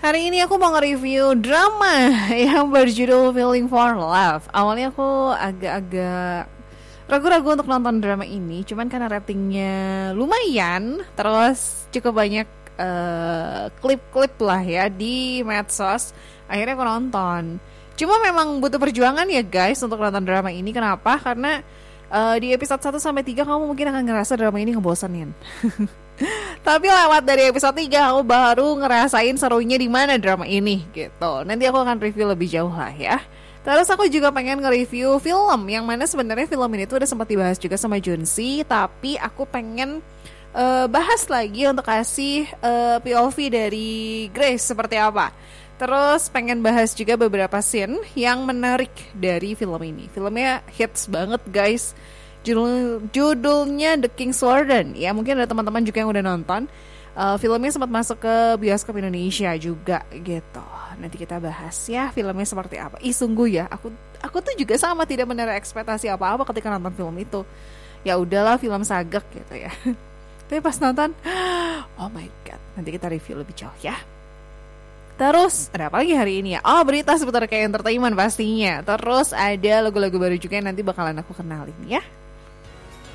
Hari ini aku mau nge-review drama yang berjudul Feeling for Love. Awalnya aku agak-agak ragu-ragu untuk nonton drama ini, cuman karena ratingnya lumayan, terus cukup banyak klip-klip lah ya di medsos, akhirnya aku nonton. Cuma memang butuh perjuangan ya guys untuk nonton drama ini. Kenapa? Karena di episode 1-3 kamu mungkin akan ngerasa drama ini ngebosenin. Tapi lewat dari episode 3 aku baru ngerasain serunya di mana drama ini gitu. Nanti aku akan review lebih jauh lah ya. Terus aku juga pengen nge-review film yang mana sebenarnya film ini tuh udah sempat dibahas juga sama Junsi, tapi aku pengen bahas lagi untuk kasih POV dari Grace seperti apa. Terus pengen bahas juga beberapa scene yang menarik dari film ini. Filmnya hits banget guys. Judulnya The King's Warden. Ya mungkin ada teman-teman juga yang udah nonton. Filmnya sempat masuk ke bioskop Indonesia juga gitu. Nanti kita bahas ya filmnya seperti apa. Sungguh ya, aku tuh juga sama tidak menaruh ekspektasi apa-apa ketika nonton film itu. Ya udahlah film sagak gitu ya. Tapi pas nonton, oh my god, nanti kita review lebih jauh ya. Terus ada apa lagi hari ini ya? Oh, berita seputar kayak entertainment pastinya. Terus ada lagu-lagu baru juga yang nanti bakalan aku kenalin ya.